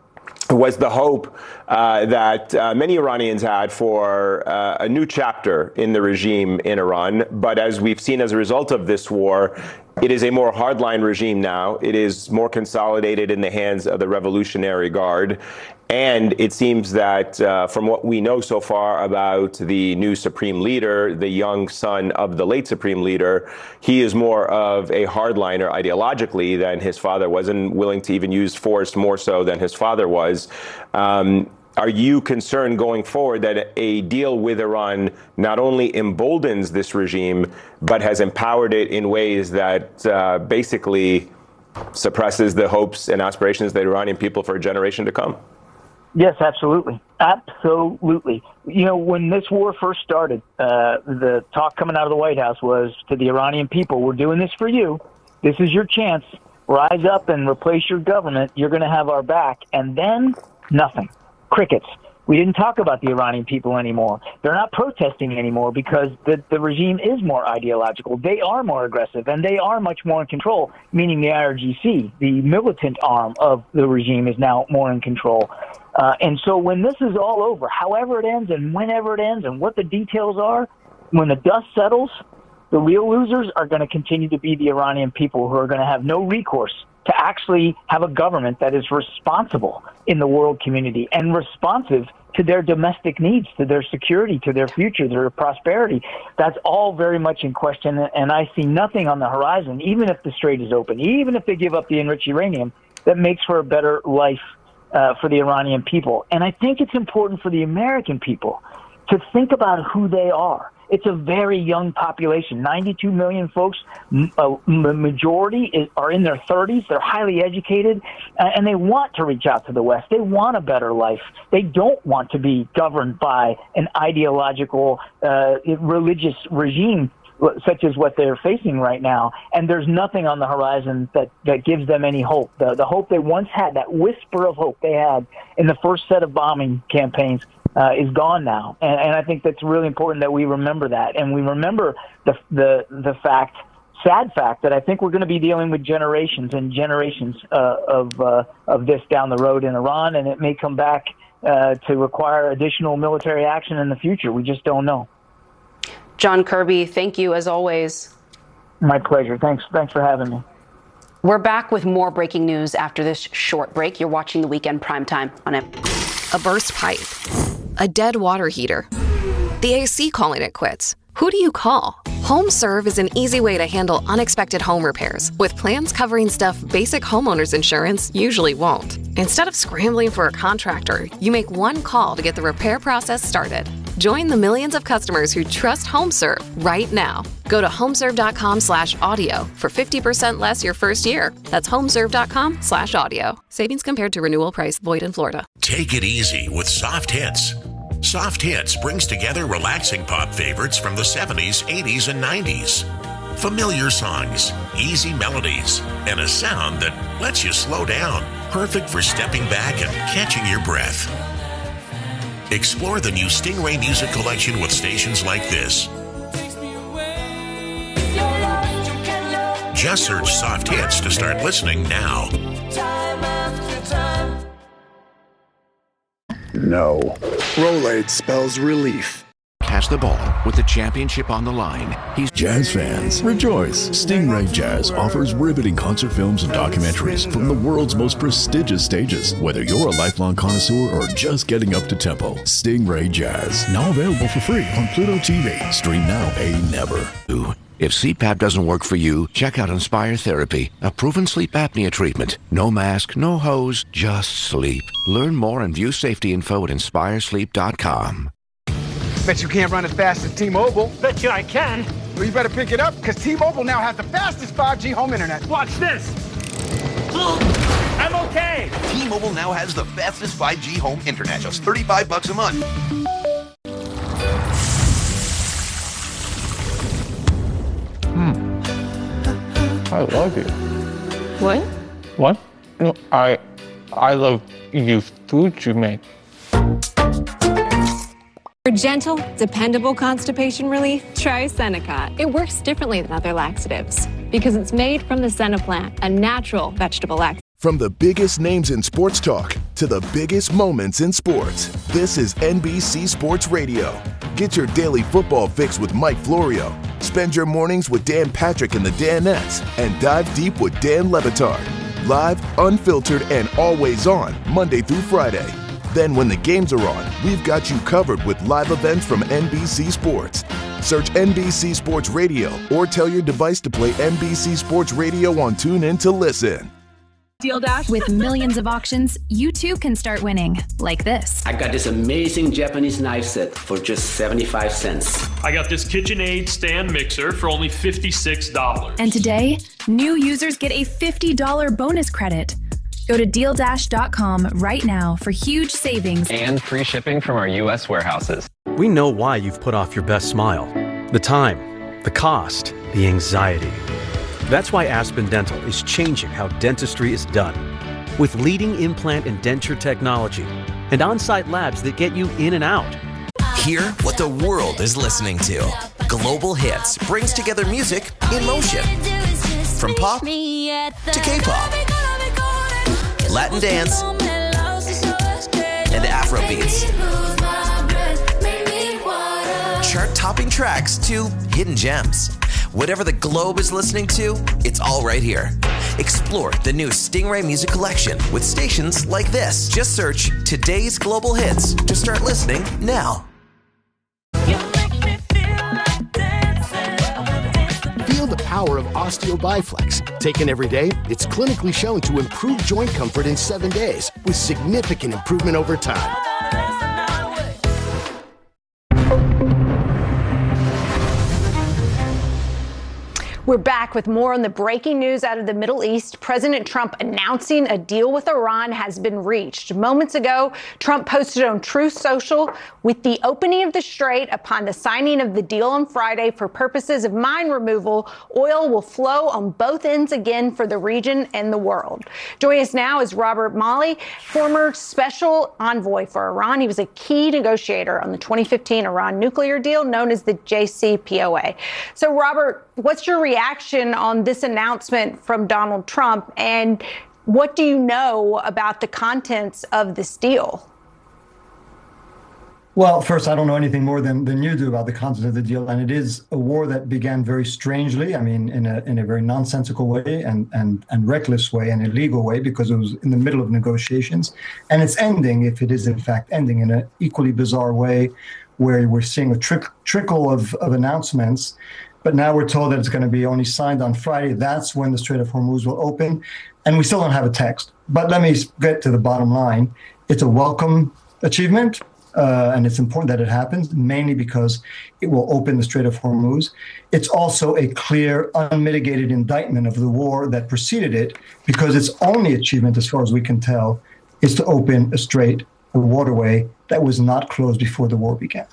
was the hope uh, that uh, many Iranians had for uh, a new chapter in the regime in Iran. But as we've seen as a result of this war, it is a more hardline regime now. It is more consolidated in the hands of the Revolutionary Guard. And it seems that uh, from what we know so far about the new supreme leader, the young son of the late supreme leader, he is more of a hardliner ideologically than his father was, and willing to even use force more so than his father was. Um, Are you concerned going forward that a deal with Iran not only emboldens this regime, but has empowered it in ways that uh, basically suppresses the hopes and aspirations of the Iranian people for a generation to come? Yes, absolutely. Absolutely. You know, when this war first started, uh, the talk coming out of the White House was to the Iranian people, we're doing this for you. This is your chance. Rise up and replace your government. You're going to have our back. And then nothing. Crickets. We didn't talk about the Iranian people anymore. They're not protesting anymore because the, the regime is more ideological. They are more aggressive, and they are much more in control, meaning the I R G C, the militant arm of the regime, is now more in control. Uh, and so when this is all over, however it ends and whenever it ends and what the details are, when the dust settles, the real losers are going to continue to be the Iranian people, who are going to have no recourse to actually have a government that is responsible in the world community and responsive to their domestic needs, to their security, to their future, their prosperity. That's all very much in question, and I see nothing on the horizon, even if the strait is open, even if they give up the enriched uranium, that makes for a better life uh, for the Iranian people. And I think it's important for the American people to think about who they are. It's a very young population, ninety-two million folks. A majority is, are in their thirties. They're highly educated, uh, and they want to reach out to the West. They want a better life. They don't want to be governed by an ideological, uh, religious regime such as what they're facing right now. And there's nothing on the horizon that, that gives them any hope. The, the hope they once had, that whisper of hope they had in the first set of bombing campaigns, Uh, is gone now, and, and I think that's really important that we remember that, and we remember the the the fact, sad fact, that I think we're going to be dealing with generations and generations uh, of uh, of this down the road in Iran, and it may come back uh, to require additional military action in the future. We just don't know. John Kirby, thank you as always. My pleasure. Thanks. Thanks for having me. We're back with more breaking news after this short break. You're watching the Weekend Primetime on it. A burst pipe. A dead water heater. The A C calling it quits. Who do you call? HomeServe is an easy way to handle unexpected home repairs, with plans covering stuff basic homeowners insurance usually won't. Instead of scrambling for a contractor, you make one call to get the repair process started. Join the millions of customers who trust HomeServe right now. Go to homeserve.com slash audio for fifty percent less your first year. That's homeserve.com slash audio. Savings compared to renewal price, void in Florida. Take it easy with Soft Hits. Soft Hits brings together relaxing pop favorites from the seventies, eighties, and nineties. Familiar songs, easy melodies, and a sound that lets you slow down. Perfect for stepping back and catching your breath. Explore the new Stingray Music Collection with stations like this. Just search Soft Hits to start listening now. No. Rolade spells relief. Catch the ball with the championship on the line. He's Jazz fans, rejoice! Stingray Jazz offers riveting concert films and documentaries from the world's most prestigious stages. Whether you're a lifelong connoisseur or just getting up to tempo, Stingray Jazz, now available for free on Pluto T V. Stream now, pay never. If C PAP doesn't work for you, check out Inspire Therapy, a proven sleep apnea treatment. No mask, no hose, just sleep. Learn more and view safety info at inspire sleep dot com. Bet you can't run as fast as T-Mobile. Bet you I can. Well, you better pick it up, because T-Mobile now has the fastest five G home internet. Watch this. I'm okay. T-Mobile now has the fastest five G home internet, just thirty-five bucks a month. Hmm. I love you. What? What? No, I, I love you food you make. For gentle, dependable constipation relief, try Senokot. It works differently than other laxatives because it's made from the senna plant, a natural vegetable laxative. From the biggest names in sports talk to the biggest moments in sports, this is N B C Sports Radio. Get your daily football fix with Mike Florio. Spend your mornings with Dan Patrick and the Danettes, and dive deep with Dan Le Batard. Live, unfiltered, and always on, Monday through Friday. Then when the games are on, we've got you covered with live events from N B C Sports. Search N B C Sports Radio or tell your device to play N B C Sports Radio on TuneIn to listen. Deal Dash. With millions of auctions, you too can start winning, like this. I got this amazing Japanese knife set for just seventy-five cents. I got this KitchenAid stand mixer for only fifty-six dollars. And today, new users get a fifty dollars bonus credit. Go to deal dash dot com right now for huge savings and free shipping from our U S warehouses. We know why you've put off your best smile. The time, the cost, the anxiety. That's why Aspen Dental is changing how dentistry is done. With leading implant and denture technology and on-site labs that get you in and out. Hear what the world is listening to. Global Hits brings together music in motion. From pop to K-pop, Latin dance, and Afrobeats. Chart-topping tracks to hidden gems. Whatever the globe is listening to, it's all right here. Explore the new Stingray Music Collection with stations like this. Just search Today's Global Hits to start listening now. Feel the power of Osteo Biflex. Taken every day, it's clinically shown to improve joint comfort in seven days with significant improvement over time. We're back with more on the breaking news out of the Middle East. President Trump announcing a deal with Iran has been reached. Moments ago, Trump posted on Truth Social, with the opening of the Strait upon the signing of the deal on Friday for purposes of mine removal, oil will flow on both ends again for the region and the world. Joining us now is Robert Malley, former special envoy for Iran. He was a key negotiator on the twenty fifteen Iran nuclear deal known as the J C P O A. So, Robert, what's your reaction on this announcement from Donald Trump, and what do you know about the contents of this deal? Well, first, I don't know anything more than, than you do about the content of the deal, and it is a war that began very strangely, I mean, in a in a very nonsensical way and, and, and reckless way and illegal way, because it was in the middle of negotiations, and it's ending, if it is in fact ending, in an equally bizarre way, where we're seeing a trick, trickle of, of announcements, but now we're told that it's going to be only signed on Friday. That's when the Strait of Hormuz will open, and we still don't have a text. But let me get to the bottom line. It's a welcome achievement. Uh, and it's important that it happens, mainly because it will open the Strait of Hormuz. It's also a clear, unmitigated indictment of the war that preceded it, because its only achievement, as far as we can tell, is to open a strait, a waterway that was not closed before the war began.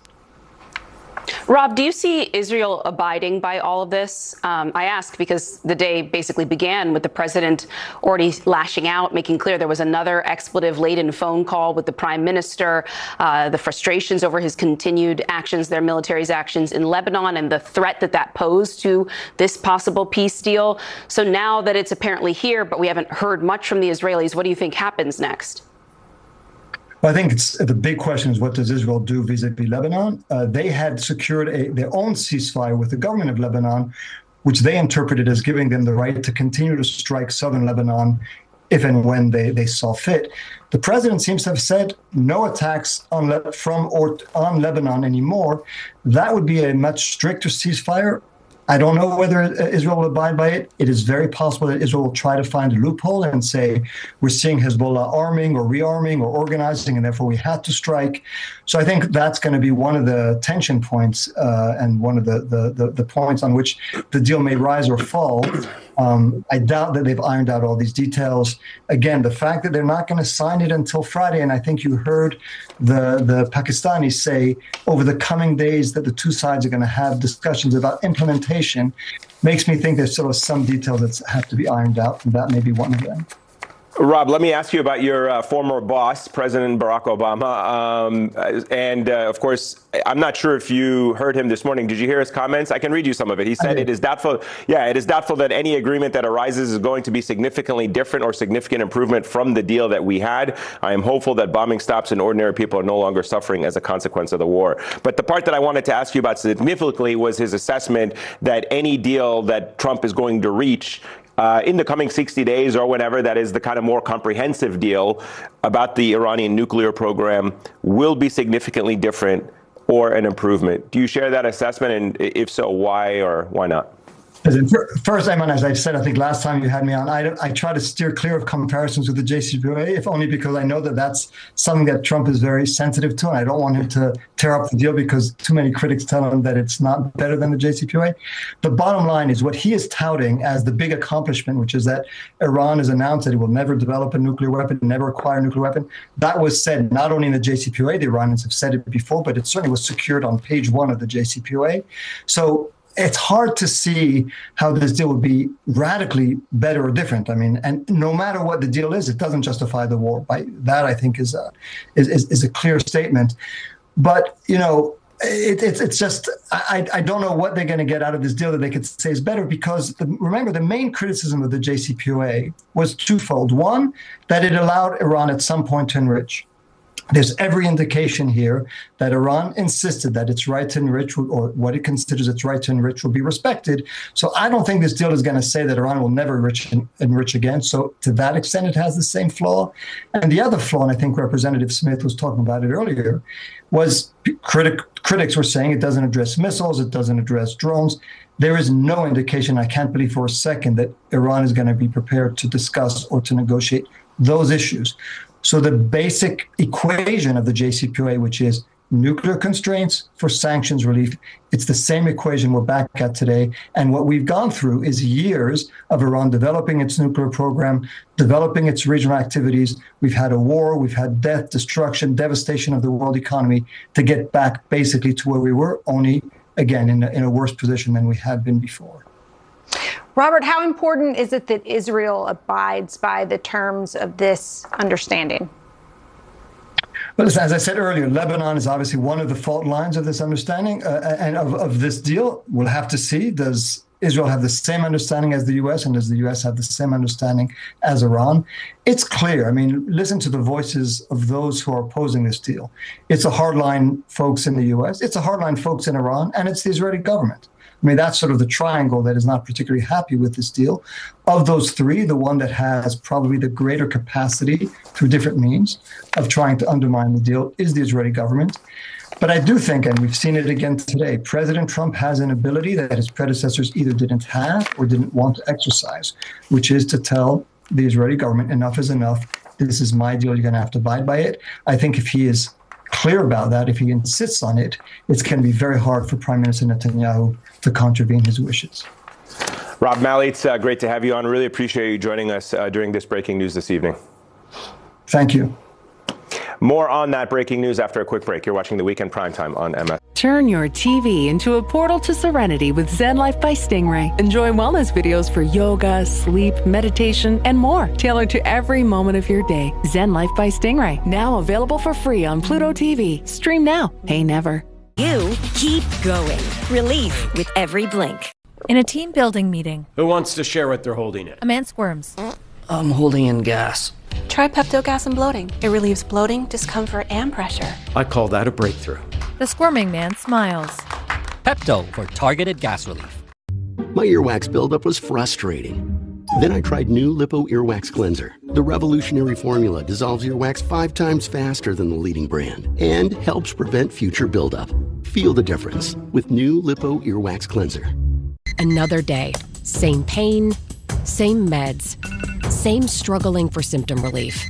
Rob, do you see Israel abiding by all of this? Um, I ask because the day basically began with the president already lashing out, making clear there was another expletive-laden phone call with the prime minister, uh, the frustrations over his continued actions, their military's actions in Lebanon, and the threat that that posed to this possible peace deal. So now that it's apparently here, but we haven't heard much from the Israelis, what do you think happens next? Well, I think it's, the big question is, what does Israel do vis-a-vis Lebanon? Uh, they had secured a, their own ceasefire with the government of Lebanon, which they interpreted as giving them the right to continue to strike southern Lebanon if and when they, they saw fit. The president seems to have said no attacks on Le- from or on Lebanon anymore. That would be a much stricter ceasefire. I don't know whether Israel will abide by it. It is very possible that Israel will try to find a loophole and say, we're seeing Hezbollah arming or rearming or organizing, and therefore we had to strike. So I think that's going to be one of the tension points uh, and one of the, the, the, the points on which the deal may rise or fall. Um, I doubt that they've ironed out all these details. Again, the fact that they're not going to sign it until Friday, and I think you heard the, the Pakistanis say over the coming days that the two sides are going to have discussions about implementation, makes me think there's still some details that have to be ironed out, and that may be one of them. Rob, let me ask you about your uh, former boss, President Barack Obama. Um, and, uh, of course, I'm not sure if you heard him this morning. Did you hear his comments? I can read you some of it. He said it is doubtful. Yeah, it is doubtful that any agreement that arises is going to be significantly different or significant improvement from the deal that we had. I am hopeful that bombing stops and ordinary people are no longer suffering as a consequence of the war. But the part that I wanted to ask you about significantly was his assessment that any deal that Trump is going to reach Uh, in the coming sixty days or whenever, that is the kind of more comprehensive deal about the Iranian nuclear program, will be significantly different or an improvement. Do you share that assessment? And if so, why or why not? First, Ayman, as I said, I think last time you had me on, I, I try to steer clear of comparisons with the J C P O A, if only because I know that that's something that Trump is very sensitive to, and I don't want him to tear up the deal because too many critics tell him that it's not better than the J C P O A. The bottom line is what he is touting as the big accomplishment, which is that Iran has announced that it will never develop a nuclear weapon, never acquire a nuclear weapon. That was said not only in the J C P O A, the Iranians have said it before, but it certainly was secured on page one of the J C P O A. So it's hard to see how this deal would be radically better or different. I mean, and no matter what the deal is, it doesn't justify the war. By that, I think is a is is, is a clear statement. But you know, it, it's it's just I I don't know what they're going to get out of this deal that they could say is better, because the, remember the main criticism of the J C P O A was twofold. One, that it allowed Iran at some point to enrich. There's every indication here that Iran insisted that its right to enrich, or what it considers its right to enrich, will be respected. So I don't think this deal is going to say that Iran will never enrich, enrich again. So to that extent, it has the same flaw. And the other flaw, and I think Representative Smith was talking about it earlier, was critic, critics were saying it doesn't address missiles, it doesn't address drones. There is no indication, I can't believe for a second, that Iran is going to be prepared to discuss or to negotiate those issues. So the basic equation of the J C P O A, which is nuclear constraints for sanctions relief, it's the same equation we're back at today. And what we've gone through is years of Iran developing its nuclear program, developing its regional activities. We've had a war, we've had death, destruction, devastation of the world economy to get back basically to where we were, only, again, in a, in a worse position than we had been before. Robert, how important is it that Israel abides by the terms of this understanding? Well, listen, as I said earlier, Lebanon is obviously one of the fault lines of this understanding uh, and of, of this deal. We'll have to see, does Israel have the same understanding as the U S, and does the U S have the same understanding as Iran? It's clear. I mean, listen to the voices of those who are opposing this deal. It's a hardline folks in the U S, it's a hardline folks in Iran, and it's the Israeli government. I mean, that's sort of the triangle that is not particularly happy with this deal. Of those three, the one that has probably the greater capacity through different means of trying to undermine the deal is the Israeli government. But I do think, and we've seen it again today, President Trump has an ability that his predecessors either didn't have or didn't want to exercise, which is to tell the Israeli government, enough is enough. This is my deal. You're going to have to abide by it. I think if he is clear about that, if he insists on it, it's going to be very hard for Prime Minister Netanyahu to contravene his wishes. Rob Malley, it's uh, great to have you on. Really appreciate you joining us uh, during this breaking news this evening. Thank you. More on that breaking news after a quick break. You're watching The Weekend Primetime on M S. Turn your T V into a portal to serenity with Zen Life by Stingray. Enjoy wellness videos for yoga, sleep, meditation, and more, tailored to every moment of your day. Zen Life by Stingray, now available for free on Pluto T V. Stream now, pay never. You keep going. Relief with every blink. In a team building meeting. Who wants to share what they're holding in? A man squirms. I'm holding in gas. Try Pepto Gas and Bloating. It relieves bloating, discomfort, and pressure. I call that a breakthrough. The squirming man smiles. Pepto for targeted gas relief. My earwax buildup was frustrating. Then I tried new Lipo Earwax Cleanser. The revolutionary formula dissolves earwax five times faster than the leading brand and helps prevent future buildup. Feel the difference with new Lipo Earwax Cleanser. Another day. Same pain, same meds, same struggling for symptom relief.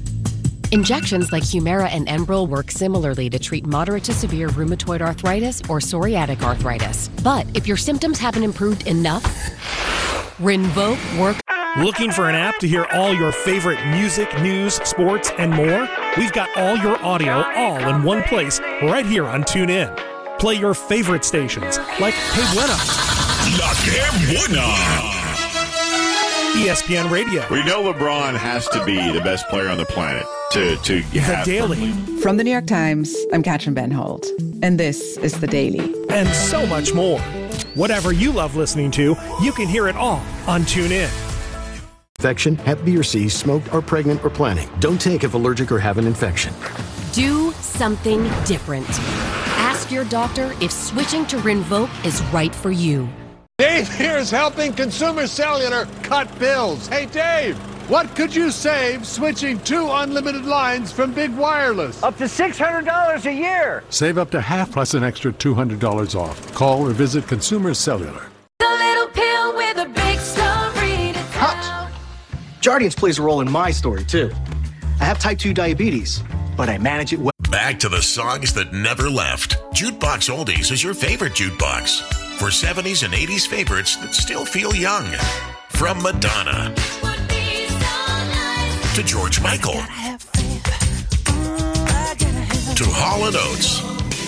Injections like Humira and Enbrel work similarly to treat moderate to severe rheumatoid arthritis or psoriatic arthritis. But if your symptoms haven't improved enough, Rinvoq works. Looking for an app to hear all your favorite music, news, sports, and more? We've got all your audio all in one place right here on TuneIn. Play your favorite stations like Que Buena. La Que Buena. E S P N Radio. We know LeBron has to be the best player on the planet to, to The have Daily. From the New York Times, I'm Katrin Benholt, and this is The Daily. And so much more. Whatever you love listening to, you can hear it all on TuneIn. Infection, Hep B or C, smoked, or pregnant or planning. Don't take if allergic or have an infection. Do something different. Ask your doctor if switching to Rinvoq is right for you. Dave here is helping Consumer Cellular cut bills. Hey, Dave, what could you save switching to unlimited lines from Big Wireless? Up to six hundred dollars a year. Save up to half plus an extra two hundred dollars off. Call or visit Consumer Cellular. The little pill with a big story to tell. Jardiance plays a role in my story, too. I have type two diabetes, but I manage it well. Back to the songs that never left. Jukebox Oldies is your favorite jukebox. For seventies and eighties favorites that still feel young. From Madonna to George Michael to Hall and Oates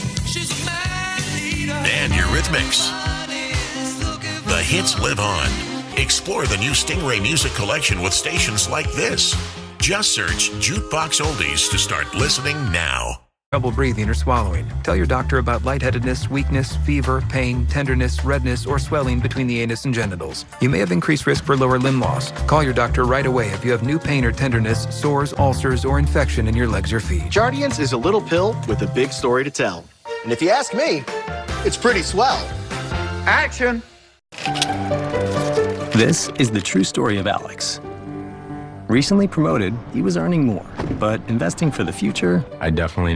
and Eurythmics. The hits live on. Explore the new Stingray music collection with stations like this. Just search Jukebox Oldies to start listening now. Trouble breathing or swallowing? Tell your doctor about lightheadedness, weakness, fever, pain, tenderness, redness, or swelling between the anus and genitals. You may have increased risk for lower limb loss. Call your doctor right away if you have new pain or tenderness, sores, ulcers, or infection in your legs or feet. Jardiance is a little pill with a big story to tell. And if you ask me, it's pretty swell. Action! This is the true story of Alex. Recently promoted, he was earning more, but investing for the future, I definitely